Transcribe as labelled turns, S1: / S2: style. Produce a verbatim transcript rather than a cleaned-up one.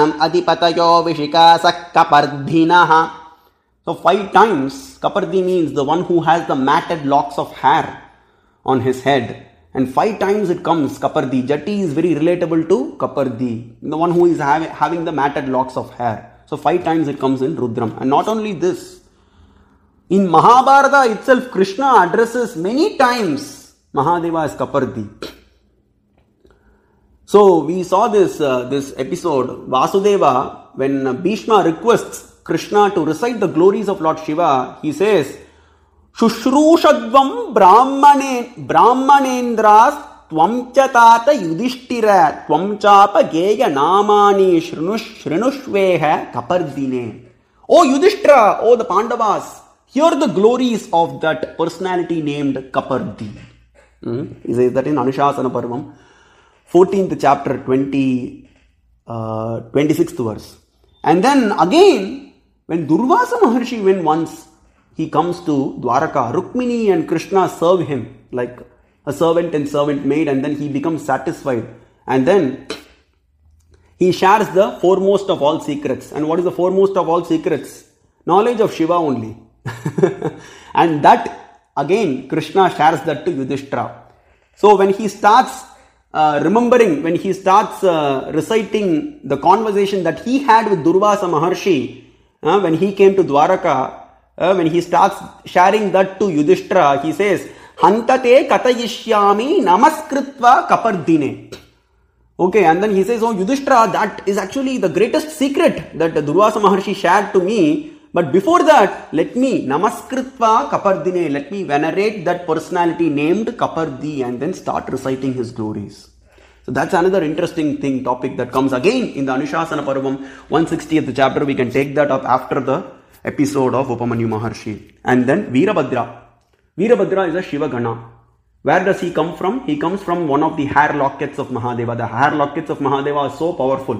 S1: Adipatayo Vishikasa Kapardhinaha. So five times, Kapardi means the one who has the matted locks of hair on his head. And five times it comes Kapardi. Jati is very relatable to Kapardi, the one who is having, having the matted locks of hair. So five times it comes in Rudram. And not only this, in Mahabharata itself, Krishna addresses many times Mahadeva as Kapardi. So we saw this uh, this episode, Vasudeva, when Bhishma requests Krishna to recite the glories of Lord Shiva, he says, Shushrushadvam brahmane brahmanendras tvam cha tata yudhishtira tvam chapa geya namani shrinush shrinushveha kapardine. O Yudhishthira, O the Pandavas, hear the glories of that personality named Kapardi. Hmm? He says that in Anushasana Parvam, fourteenth chapter, twenty, uh, twenty-sixth verse. And then again, when Durvasa Maharshi went once, he comes to Dwaraka, Rukmini and Krishna serve him like a servant and servant maid, and then he becomes satisfied. And then he shares the foremost of all secrets. And what is the foremost of all secrets? Knowledge of Shiva only. And that again, Krishna shares that to Yudhishthira. So when he starts Uh, remembering, when he starts uh, reciting the conversation that he had with Durvasa Maharshi uh, when he came to Dwaraka, uh, when he starts sharing that to Yudhishthira, he says, Hantate katayishyami namaskritva kapardine. Okay, and then he says, oh Yudhishthira, that is actually the greatest secret that Durvasa Maharshi shared to me. But before that, let me namaskritva kapardine, let me venerate that personality named Kapardi and then start reciting his glories. So that's another interesting thing, topic that comes again in the Anushasana Parvam, one hundred sixtieth chapter. We can take that up after the episode of Upamanyu Maharshi. And then Veerabhadra. Veerabhadra is a Shiva Gana. Where does he come from? He comes from one of the hair lockets of Mahadeva. The hair lockets of Mahadeva are so powerful.